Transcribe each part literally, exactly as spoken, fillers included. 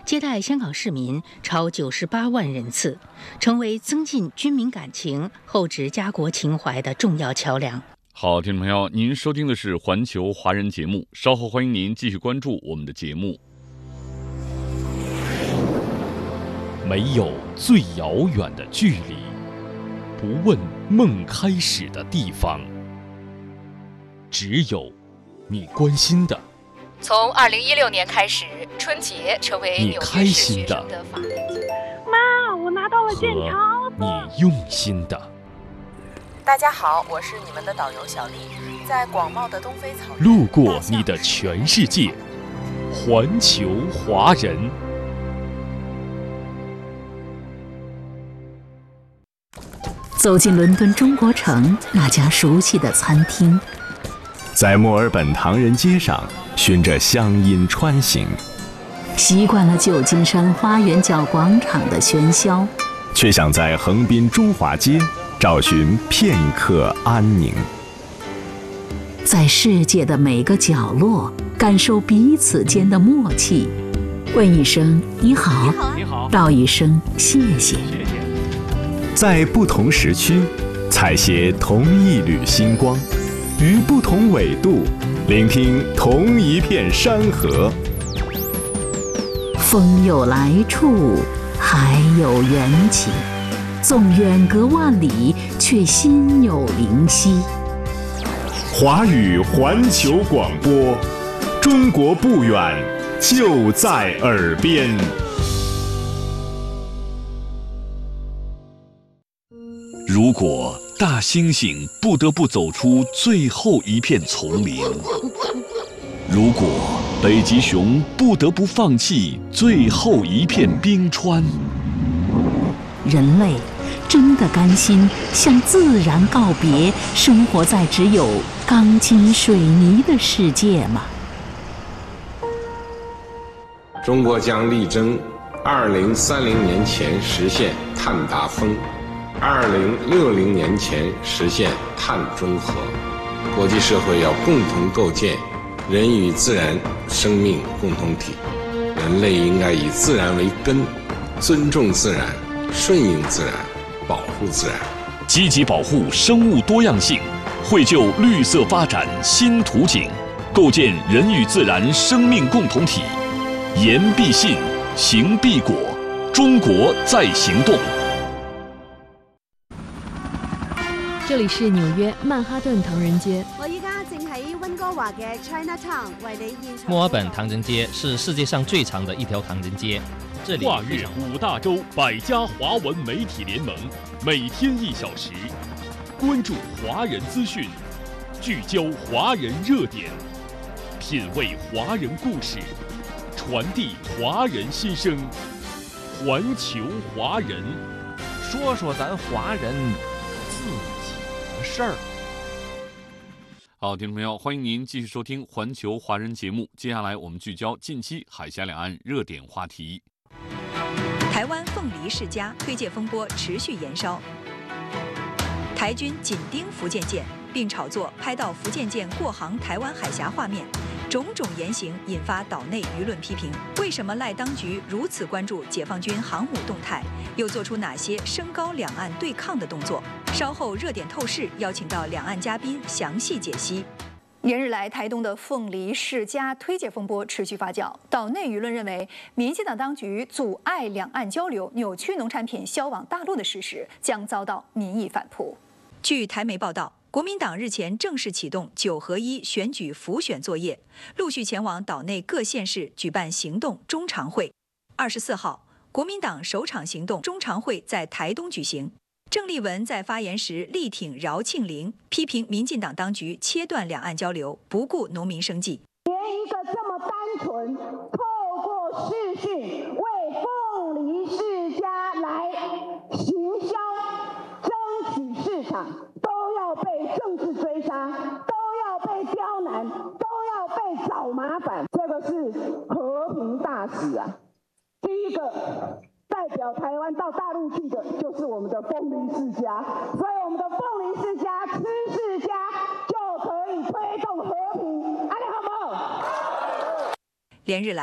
接待香港市民超九十八万人次，成为增进军民感情、厚植家国情怀的重要桥梁。 好，听众朋友，您收听的是环球华人节目，稍后欢迎您继续关注我们的节目。 没有最遥远的距离，不问梦开始的地方，只有你关心的。 从二零一六年开始，春节成为纽约市学生的法定节日。 妈，我拿到了健康和你用心的。 大家好，我是你们的导游小丽，在广袤的东非草原， 路过你的全世界，环球华人。 走进伦敦中国城那家熟悉的餐厅， 在墨尔本唐人街上循着乡音穿行， 习惯了旧金山花园角广场的喧嚣， 却想在横滨中华街找寻片刻安宁。 在世界的每个角落感受彼此间的默契，问一声你好， 你好， 道一声谢谢。 在不同时区采撷同一缕星光，于不同纬度聆听同一片山河。 风有来处，海有缘起，纵远隔万里，却心有灵犀。 华语环球广播，中国不远，就在耳边。 如果大猩猩不得不走出最后一片丛林，如果北极熊不得不放弃最后一片冰川， 人类真的甘心向自然告别，生活在只有钢筋水泥的世界吗？ 中国将力争二零三零年前实现碳达峰，二零六零年前实现碳中和。国际社会要共同构建人与自然生命共同体，人类应该以自然为根，尊重自然，顺应自然，保护自然， 积极保护生物多样性，绘就绿色发展新图景，构建人与自然生命共同体。言必信，行必果，中国在行动。 这里是纽约曼哈顿唐人街。 我依家正喺温哥華嘅 Chinatown 為你現場。 墨爾本唐人街是世界上最長的一條唐人街。這裡跨越五大洲百家華文媒體聯盟，每天一小時，關注華人資訊，聚焦華人熱點，品味華人故事，傳遞華人心聲。環球華人， 說說咱華人自己的事兒。 好，听众朋友，欢迎您继续收听环球华人节目。接下来我们聚焦近期海峡两岸热点话题。 台湾凤梨世家推介风波持续延烧，台军紧盯福建舰，并炒作拍到福建舰过航台湾海峡画面，种种言行引发岛内舆论批评。为什么赖当局如此关注解放军航母动态，又做出哪些升高两岸对抗的动作？稍后热点透视邀请到两岸嘉宾详细解析。连日来，台东的凤梨世家推介风波持续发酵，岛内舆论认为，民进党当局阻碍两岸交流、扭曲农产品销往大陆的事实，将遭到民意反扑。据台媒报道，国民党日前正式启动九合一选举辅选作业，陆续前往岛内各县市举办行动中常会。二十四号，国民党首场行动中常会在台东举行。郑丽文在发言时力挺饶庆铃，批评民进党当局切断两岸交流，不顾农民生计。 连一个这么单纯，透过视讯为凤梨世家来行销、争取市场，都要被政治追杀，都要被刁难，都要被找麻烦。这个是和平大使啊！第一个。代表台湾到大陆去的就是我们的凤梨世家，所以我们的凤梨世家、吃世家就可以推动和平，安利好不好？ 连日来，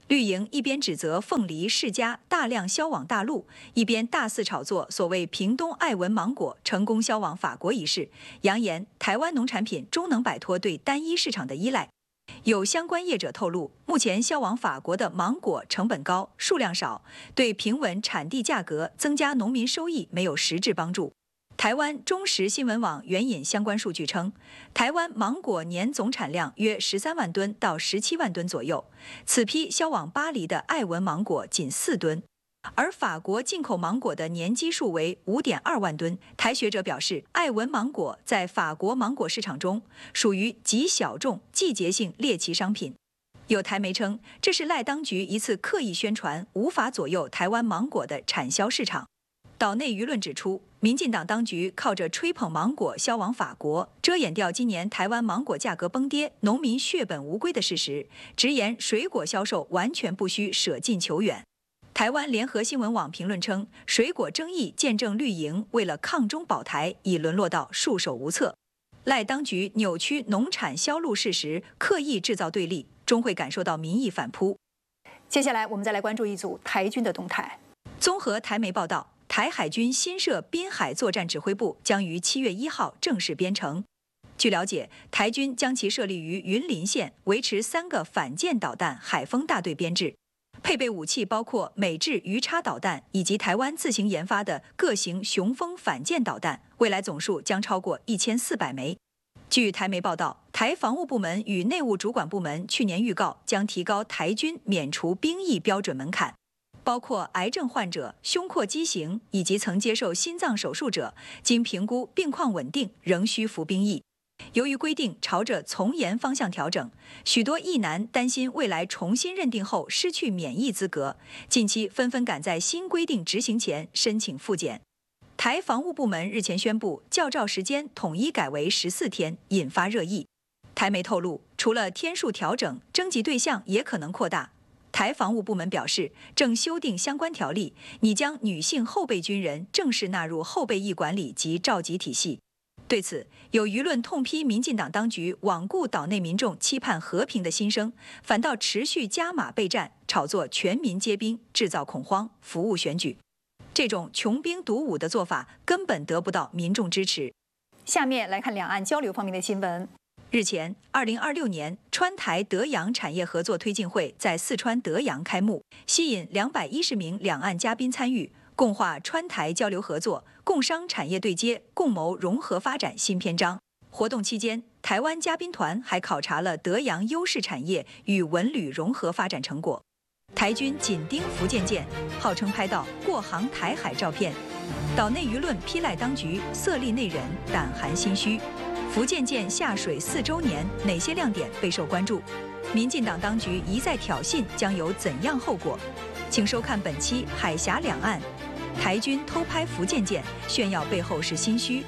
绿营一边指责凤梨、世家大量销往大陆，一边大肆炒作所谓屏东爱文芒果成功销往法国一事，扬言台湾农产品终能摆脱对单一市场的依赖。有相关业者透露，目前销往法国的芒果成本高、数量少，对平稳产地价格、增加农民收益没有实质帮助。台湾中时新闻网援引相关数据称，台湾芒果年总产量约十三万吨到十七万吨左右，此批销往巴黎的爱文芒果仅四吨，而法国进口芒果的年基数为五点二万吨。台学者表示，爱文芒果在法国芒果市场中属于极小众、季节性猎奇商品。有台媒称，这是赖当局一次刻意宣传，无法左右台湾芒果的产销市场。岛内舆论指出，民进党当局靠着吹捧芒果销往法国，遮掩掉今年台湾芒果价格崩跌、农民血本无归的事实，直言水果销售完全不需舍近求远。台湾联合新闻网评论称，水果争议见证绿营为了抗中保台，已沦落到束手无策。赖当局扭曲农产销路事实，刻意制造对立，终会感受到民意反扑。接下来，我们再来关注一组台军的动态。综合台媒报道，台海军新设滨海作战指挥部将于七月一号正式编成。据了解，台军将其设立于云林县，维持三个反舰导弹海锋大队编制，配备武器包括美制鱼叉导弹以及台湾自行研发的各型雄风反舰导弹，未来总数将超过一千四百枚。据台媒报道，台防务部门与内务主管部门去年预告将提高台军免除兵役标准门槛。包括癌症患者、胸廓畸形以及曾接受心脏手术者，经评估病况稳定，仍需服兵役。由于规定朝着从严方向调整，许多役男担心未来重新认定后失去免疫资格，近期纷纷赶在新规定执行前申请复检。台防务部门日前宣布，教召时间统一改为十四天，引发热议。台媒透露，除了天数调整，征集对象也可能扩大。台防务部门表示，正修订相关条例，拟将女性后备军人正式纳入后备役管理及召集体系。对此，有舆论痛批民进党当局罔顾岛内民众期盼和平的心声，反倒持续加码备战，炒作全民皆兵，制造恐慌，服务选举。这种穷兵黩武的做法根本得不到民众支持。下面来看两岸交流方面的新闻。日前，二零二六年川台德洋产业合作推进会在四川德阳开幕，吸引两百一十名两岸嘉宾参与，共话川台交流合作、共商产业对接、共谋融合发展新篇章。活动期间，台湾嘉宾团还考察了德阳优势产业与文旅融合发展成果。台军紧盯福建舰，号称拍到过航台海照片，岛内舆论批赖当局色厉内荏，胆寒心虚。福建舰下水四周年，哪些亮点备受关注？民进党当局一再挑衅，将有怎样后果？请收看本期《海峡两岸》，台军偷拍福建舰，炫耀背后是心虚。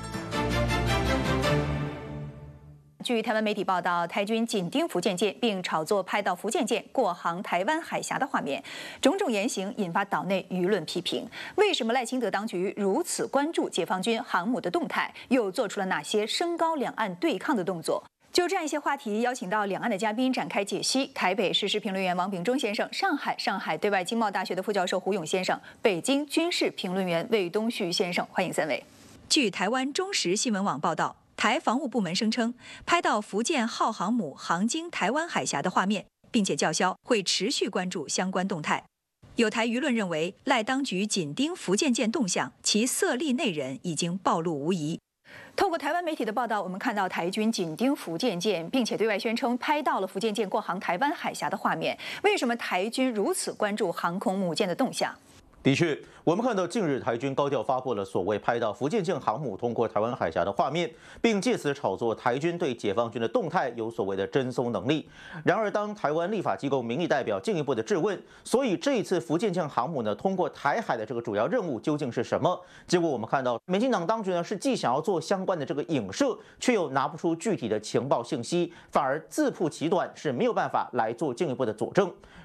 据台湾媒体报道，台军紧盯福建舰，并炒作拍到福建舰过航台湾海峡的画面，种种言行引发岛内舆论批评。为什么赖清德当局如此关注解放军航母的动态，又做出了哪些升高两岸对抗的动作？就这样一些话题，邀请到两岸的嘉宾展开解析。台北时事评论员王炳忠先生，上海上海对外经贸大学的副教授胡勇先生，北京军事评论员魏东旭先生，欢迎三位。据台湾中时新闻网报道，台防务部门声称，拍到福建号航母航经台湾海峡的画面，并且叫嚣会持续关注相关动态。有台舆论认为，赖当局紧盯福建舰动向，其色厉内荏已经暴露无遗。透过台湾媒体的报道，我们看到台军紧盯福建舰，并且对外宣称拍到了福建舰过航台湾海峡的画面。为什么台军如此关注航空母舰的动向？ 的确，我们看到近日台军高调发布了所谓拍到福建舰航母通过台湾海峡的画面，并借此炒作台军对解放军的动态有所谓的侦搜能力。然而，当台湾立法机构民意代表进一步的质问，所以这一次福建舰航母呢通过台海的这个主要任务究竟是什么？结果我们看到，民进党当局呢是既想要做相关的这个影射，却又拿不出具体的情报信息，反而自曝其短，是没有办法来做进一步的佐证。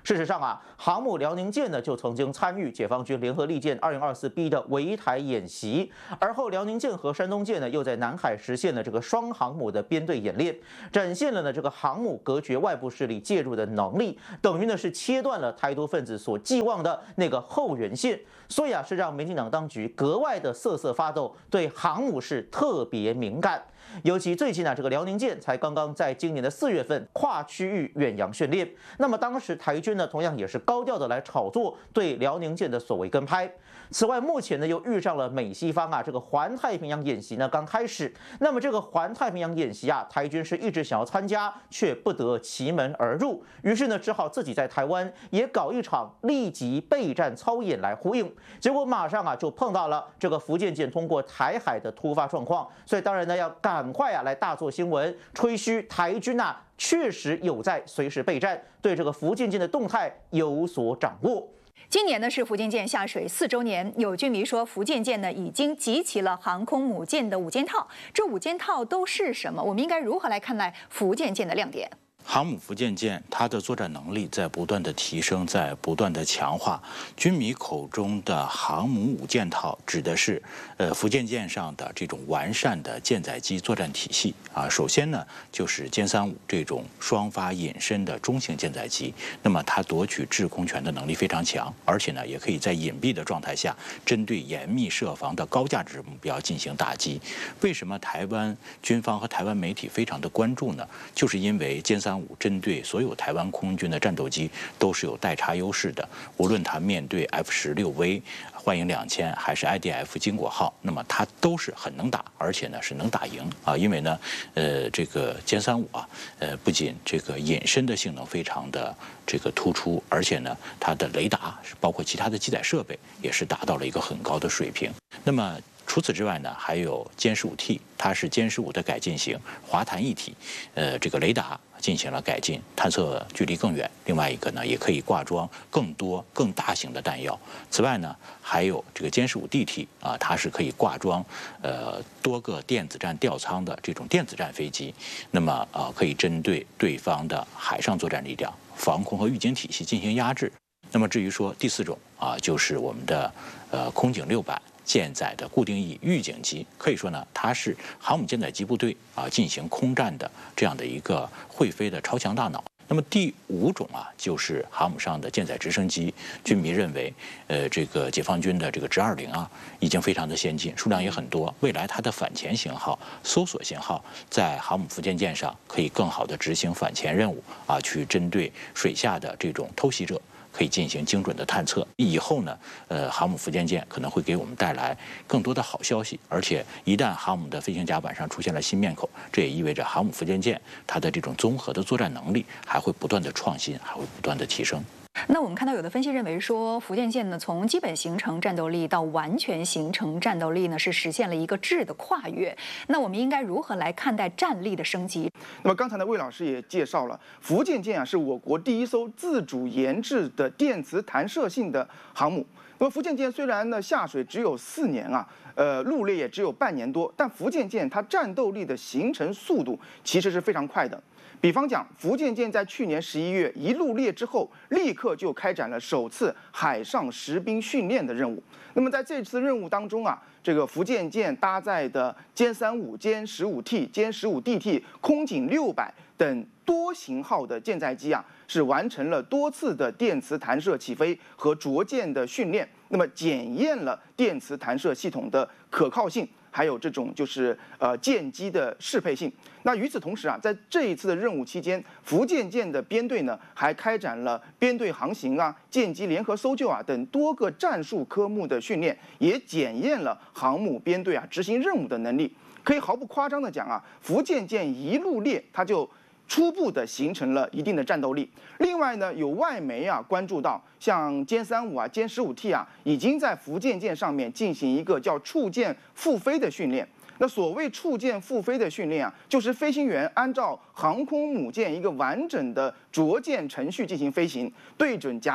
事实上啊，航母辽宁舰呢就曾经参与解放军联合利剑二零二四 B 的围台演习，而后辽宁舰和山东舰呢又在南海实现了这个双航母的编队演练，展现了呢这个航母隔绝外部势力介入的能力，等于呢是切断了台独分子所寄望的那个后援线，所以啊是让民进党当局格外的瑟瑟发抖，对航母是特别敏感。尤其最近啊，这个辽宁舰才刚刚在今年的四月份跨区域远洋训练，那么当时台军呢同样也是高调的来炒作对辽宁舰的所谓跟拍。此外，目前呢又遇上了美西方啊这个环太平洋演习呢刚开始，那么这个环太平洋演习啊，台军是一直想要参加，却不得其门而入，于是呢只好自己在台湾也搞一场立即备战操演来呼应，结果马上啊就碰到了这个福建舰通过台海的突发状况，所以当然呢要赶快啊来大做新闻，吹嘘台军啊确实有在随时备战，对这个福建舰的动态有所掌握。 今年呢是福建舰下水四周年，有军迷说福建舰呢已经集齐了航空母舰的五件套，这五件套都是什么？我们应该如何来看待福建舰的亮点？ 航母福建舰，它的作战能力在不断的提升，在不断的强化。军迷口中的航母五件套，指的是呃福建舰上的这种完善的舰载机作战体系啊。首先呢，就是歼三五这种双发隐身的中型舰载机，那么它夺取制空权的能力非常强，而且呢，也可以在隐蔽的状态下，针对严密设防的高价值目标进行打击。为什么台湾军方和台湾媒体非常的关注呢？就是因为歼三五针对所有台湾空军的战斗机都是有代差优势的，无论它面对 F 十六 V、幻影两千还是 I D F 经国号，那么它都是很能打，而且呢是能打赢啊。因为呢，呃，这个歼三五啊，呃，不仅这个隐身的性能非常的这个突出，而且呢，它的雷达包括其他的机载设备也是达到了一个很高的水平。那么除此之外呢，还有歼十五 T， 它是歼十五的改进型，滑弹一体，呃，这个雷达进行了改进，探测距离更远。另外一个呢，也可以挂装更多、更大型的弹药。此外呢，还有这个歼十五 D T 啊，它是可以挂装呃多个电子战吊舱的这种电子战飞机，那么啊、呃，可以针对对方的海上作战力量、防空和预警体系进行压制。那么至于说第四种啊，就是我们的呃空警六百。舰载的固定翼预警机，可以说呢，它是航母舰载机部队啊进行空战的这样的一个会飞的超强大脑。那么第五种啊，就是航母上的舰载直升机。军迷认为，呃，这个解放军的这个直二零啊，已经非常的先进，数量也很多。未来它的反潜型号、搜索型号在航母福建舰上可以更好的执行反潜任务啊，去针对水下的这种偷袭者。可以进行精准的探测。以后呢，呃，航母福建舰可能会给我们带来更多的好消息。而且，一旦航母的飞行甲板上出现了新面孔，这也意味着航母福建舰它的这种综合的作战能力还会不断的创新，还会不断的提升。 那我们看到有的分析认为说，福建舰呢从基本形成战斗力到完全形成战斗力呢，是实现了一个质的跨越。那我们应该如何来看待战力的升级？ 那么刚才呢，魏老师也介绍了，福建舰啊是我国第一艘自主研制的电磁弹射性的航母。那么福建舰虽然呢下水只有四年啊，呃入列也只有半年多，但福建舰它战斗力的形成速度其实是非常快的。比方讲，福建舰在去年十一月一入列之后，立刻就开展了首次海上实兵训练的任务。那么在这次任务当中啊，这个福建舰搭载的歼三五、歼十五 T、歼十五 D T、空警六百等多型号的舰载机啊，是完成了多次的电磁弹射起飞和着舰的训练，那么检验了电磁弹射系统的可靠性。还有这种就是呃舰机的适配性。那与此同时啊，在这一次的任务期间，福建舰的编队呢还开展了编队航行啊、舰机联合搜救啊等多个战术科目的训练，也检验了航母编队啊执行任务的能力。可以毫不夸张的讲啊，福建舰一入列，它就初步的形成了一定的战斗力。另外呢，有外媒啊关注到，像歼三五啊、歼十五 T 啊，已经在福建舰上面进行一个叫触舰复飞的训练。那所谓触舰复飞的训练啊，就是飞行员按照航空母舰一个完整的着舰程序进行飞行，对准甲板，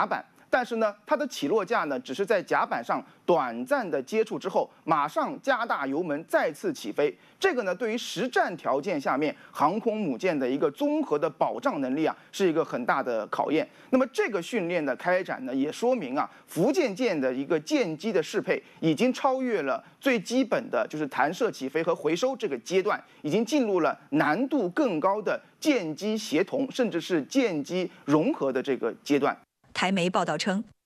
但是呢，它的起落架呢，只是在甲板上短暂的接触之后，马上加大油门再次起飞。这个呢，对于实战条件下面航空母舰的一个综合的保障能力啊，是一个很大的考验。那么这个训练的开展呢，也说明啊，福建舰的一个舰机的适配已经超越了最基本的就是弹射起飞和回收这个阶段，已经进入了难度更高的舰机协同，甚至是舰机融合的这个阶段。 台媒报道称，